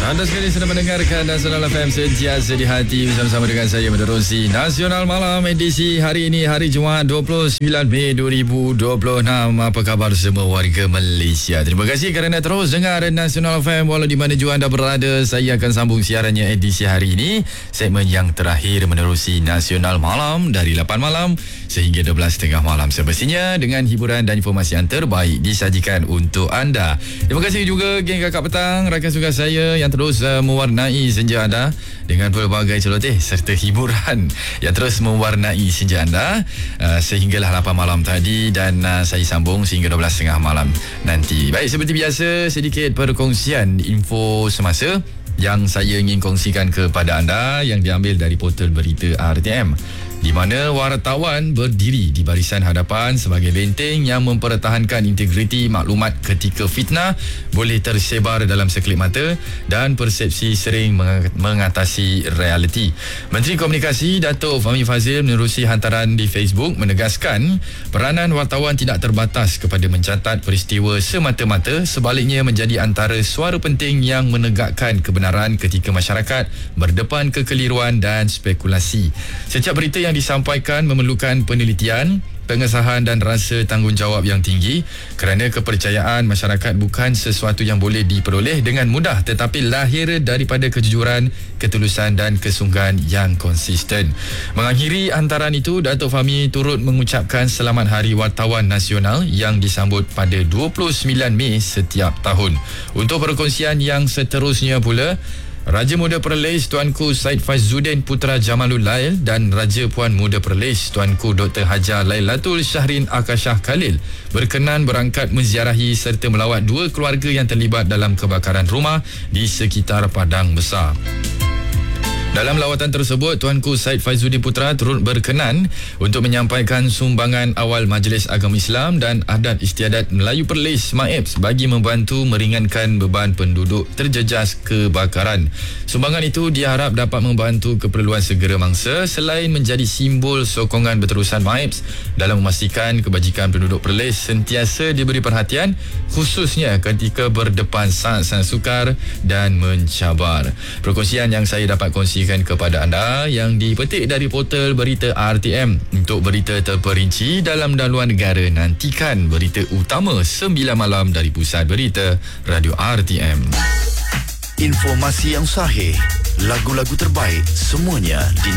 Anda sekali sedang mendengarkan Nasional FM sentiasa di hati bersama-sama dengan saya menerusi Nasional Malam edisi hari ini, hari Jumaat 29 Mei 2026. Apa khabar semua warga Malaysia? Terima kasih kerana terus dengar Nasional FM walau di mana jua anda berada. Saya akan sambung siarannya edisi hari ini, segmen yang terakhir menerusi Nasional Malam dari 8 malam sehingga 12.30 malam, semestinya dengan hiburan dan informasi yang terbaik disajikan untuk anda. Terima kasih juga geng kakak petang, rakan tugas saya yang terus mewarnai senja anda dengan pelbagai celoteh serta hiburan yang terus mewarnai senja anda sehinggalah 8 malam tadi, dan saya sambung sehingga 12.30 malam nanti. Baik, seperti biasa sedikit perkongsian info semasa yang saya ingin kongsikan kepada anda yang diambil dari portal berita RTM, di mana wartawan berdiri di barisan hadapan sebagai benteng yang mempertahankan integriti maklumat ketika fitnah boleh tersebar dalam sekelip mata dan persepsi sering mengatasi realiti. Menteri Komunikasi Datuk Fahmi Fadzil menerusi hantaran di Facebook menegaskan peranan wartawan tidak terbatas kepada mencatat peristiwa semata-mata, sebaliknya menjadi antara suara penting yang menegakkan kebenaran ketika masyarakat berdepan kekeliruan dan spekulasi. Setiap berita yang disampaikan memerlukan penelitian, pengesahan dan rasa tanggungjawab yang tinggi, kerana kepercayaan masyarakat bukan sesuatu yang boleh diperoleh dengan mudah, tetapi lahir daripada kejujuran, ketulusan dan kesungguhan yang konsisten. Mengakhiri hantaran itu, Datuk Fahmi turut mengucapkan Selamat Hari Wartawan Nasional yang disambut pada 29 Mei setiap tahun. Untuk perkongsian yang seterusnya pula, Raja Muda Perlis Tuanku Said Faizuddin Putra Jamalul Lail dan Raja Puan Muda Perlis Tuanku Dr. Hajar Lailatul Syahrin Akashah Khalil berkenan berangkat menziarahi serta melawat dua keluarga yang terlibat dalam kebakaran rumah di sekitar Padang Besar. Dalam lawatan tersebut, Tuanku Said Faizuddin Putra turut berkenan untuk menyampaikan sumbangan awal Majlis Agama Islam dan Adat Istiadat Melayu Perlis MAIPS bagi membantu meringankan beban penduduk terjejas kebakaran. Sumbangan itu diharap dapat membantu keperluan segera mangsa selain menjadi simbol sokongan berterusan MAIPS dalam memastikan kebajikan penduduk Perlis sentiasa diberi perhatian, khususnya ketika berdepan saat-saat sukar dan mencabar. Perkongsian yang saya dapat kongsi kepada anda yang dipetik dari portal berita RTM. Untuk berita terperinci dalam daluan negara, nantikan berita utama 9 malam dari Pusat Berita Radio RTM. Informasi yang sahih, lagu-lagu terbaik, semuanya di